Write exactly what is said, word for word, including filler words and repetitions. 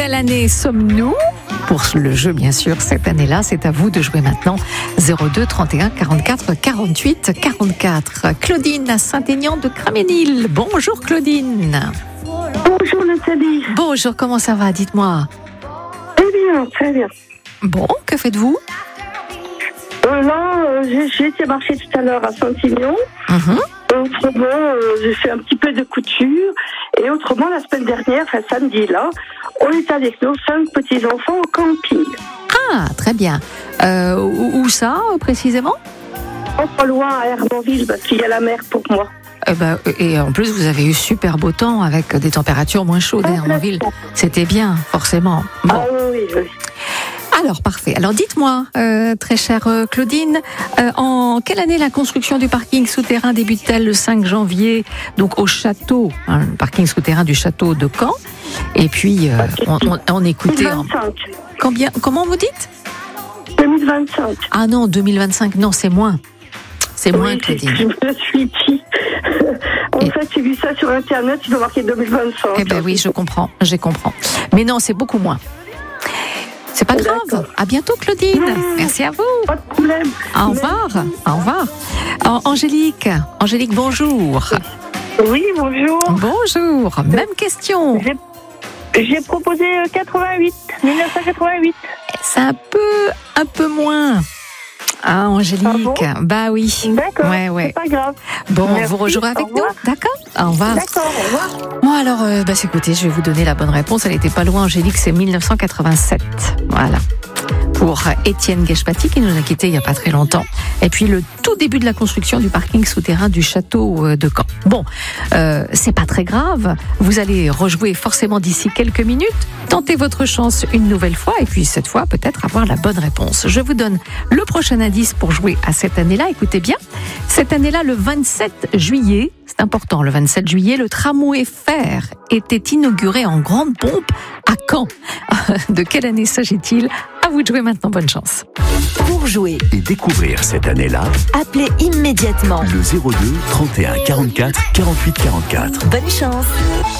quelle année sommes-nous? Pour le jeu, bien sûr, cette année-là, c'est à vous de jouer maintenant. zéro deux trente et un quarante-quatre quarante-huit quarante-quatre. Claudine à Saint-Aignan de Craménil. Bonjour Claudine. Bonjour Nathalie. Bonjour, comment ça va? Dites-moi. Très bien, très bien. Bon, que faites-vous? Euh, là, euh, j'ai, j'ai été marcher tout à l'heure à Saint-Aignan. Mmh. Autrement, euh, j'ai fait un petit peu de couture. Et autrement, la semaine dernière, enfin samedi là, on est avec nos cinq petits-enfants au camping. Ah, très bien. Euh, où, où ça, précisément? Pas loin à Hermanville, parce qu'il y a la mer pour moi. Eh ben, et en plus, vous avez eu super beau temps avec des températures moins chaudes à Hermanville. C'était bien, forcément. Bon. Ah oui, oui, oui. Alors, parfait. Alors, dites-moi, euh, très chère Claudine, euh, en quelle année la construction du parking souterrain débute-t-elle? Le cinq janvier, donc au château, hein, le parking souterrain du château de Caen. Et puis, euh, on, on, on écoutait... En... Combien, comment vous dites? deux mille vingt-cinq. Ah non, deux mille vingt-cinq, non, c'est moins. C'est oui, moins, Claudine. Je me suis dit... En Et... fait, j'ai vu ça sur Internet, il doit marquer deux mille vingt-cinq. Eh bien oui, je comprends, je comprends. Mais non, c'est beaucoup moins. C'est pas grave. D'accord. À bientôt, Claudine. Mmh. Merci à vous. Pas de problème. Au revoir. Merci. Au revoir. Angélique. Angélique, bonjour. Oui, bonjour. Bonjour. Même question. J'ai, j'ai proposé quatre-vingt-huit. dix-neuf cent quatre-vingt-huit. C'est un peu, un peu moins. Ah, Angélique. Ah bon? Bah oui. D'accord. Ouais, ouais. C'est pas grave. Bon, Merci. Vous rejouerez avec nous. D'accord? Au revoir. D'accord, au revoir. Bon, alors, euh, bah, écoutez, je vais vous donner la bonne réponse. Elle n'était pas loin, Angélique, c'est dix-neuf cent quatre-vingt-sept. Voilà. Pour Étienne Guèchepati, qui nous a quittés il n'y a pas très longtemps. Et puis le tout début de la construction du parking souterrain du château de Caen. Bon, euh, c'est pas très grave. Vous allez rejouer forcément d'ici quelques minutes. Tentez votre chance une nouvelle fois et puis cette fois peut-être avoir la bonne réponse. Je vous donne le prochain indice pour jouer à cette année-là. Écoutez bien, cette année-là, le vingt-sept juillet, c'est important, le vingt-sept juillet, le tramway fer était inauguré en grande pompe à Caen. De quelle année s'agit-il? À vous de jouer maintenant, bonne chance. Pour jouer et découvrir cette année-là, appelez immédiatement le zéro deux trente et un quarante-quatre quarante-huit quarante-quatre. Bonne chance.